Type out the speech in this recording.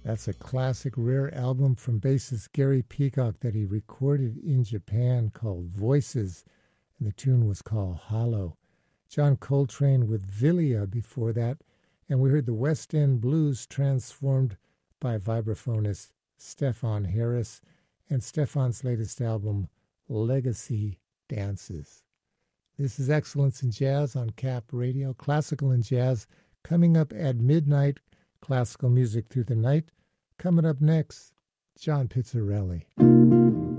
That's a classic rare album from bassist Gary Peacock that he recorded in Japan called Voices, and the tune was called Hollow. John Coltrane with Villia before that, and we heard the West End Blues transformed by vibraphonist Stefan Harris, and Stefan's latest album, Legacy Dances. This is Excellence in Jazz on Cap Radio, classical and jazz, coming up at midnight, classical music through the night. Coming up next, John Pizzarelli.